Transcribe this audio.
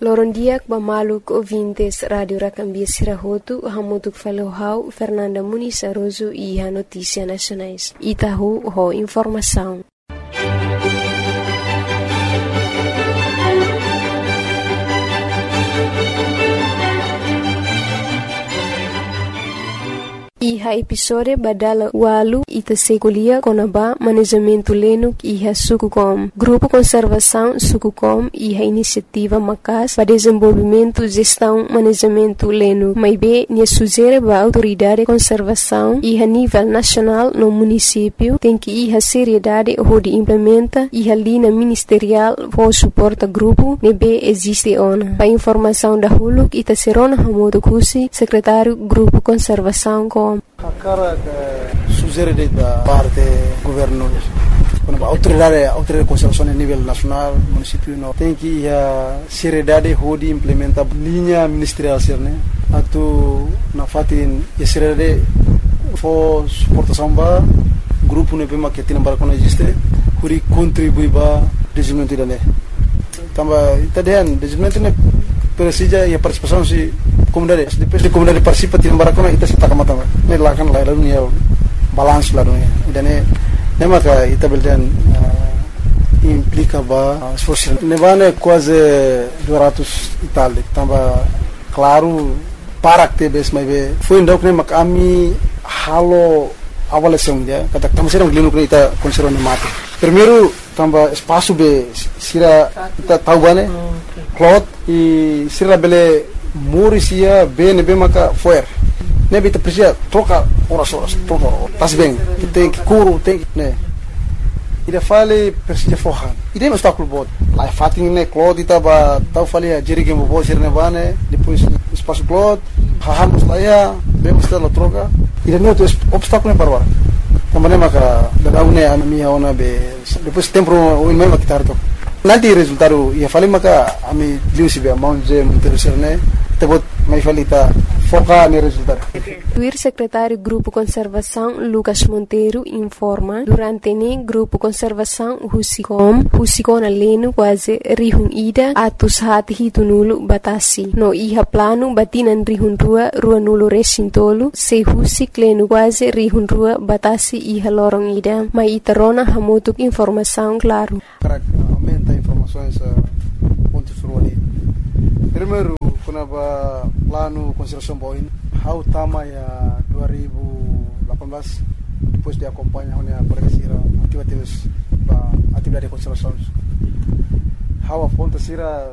Lorondiak bamaluk ouvintes Radio Racambia Sirahotu, hamutuk falohau Fernanda Muniz Aroso e a Notícia Nacionais. Itahu ho informação. Iha episode badala walu ita segulia konaba manejamento lenuk iha Sukucom. Grupo Conservação Sukucom iha iniciativa macas para desenvolvimento, gestão, manejamento lenuk. Maibe nia sugere ba autoridade conservação iha nível nacional no município tem que iha seriedade onde implementa iha linha ministerial for suporta grupo nebe existe ona. Pa informação da huluk ita serona hamodo kusi secretário Grupo Conservação com a cara sugere da parte governo quando a autoridade de conservação a nível nacional município não tem que a seriedade de implementar linha ministerial né atu na fatin a seriedade for suportação ba grupo ne pema que tem para quando existe huri contribui ba desenvolvimento da né tamba itadian desenvolvimento ne precisa e a participação se comunidade depois de comunidade participa tem barakona ita se takamata ne lakan la dunia balance la dunia dan ne maka ita beldan implica ba esforço ne vane quase 200 Itália tamba claro para que bes mai be foi ndok ne makami halo avaliação dia kata tamba serang glinu ita conserva ne mate primeiro tamba espaço be sira ita tahu bane cloth e sira bele Murisia bem maka foer nebe te precisa troca horas troca tas bem tem que curo tem né ida fale precisa forran ida não está com bot lá fatin né cloth ita ba tau fale a jerige mo bo sirne bane depois espaço cloth hahamos lá ya vemos la troca ida não tem obstáculo para agora também maka da une a minha ona be depois tempo o mesmo que tarto nanti resultado ia fale maka ami liusi be manje interesserne tebot mai falita foca no resultado. O secretário Grupo Conservação Lucas Monteiro informa durante o Grupo Conservação Husicom aleno quase rihun ida atus hati hitunulu batasi no iha plano batinan rihun rua nulu resintolu se husik leno quase rihun rua batasi iha lorong ida mai itarona hamutuk informação claro. Aumenta informações pontos ruali. Primeiro kunaba plano conservação boin how tama ya 2018 depois de acompanhar a colega atividades de conservação how aponta sira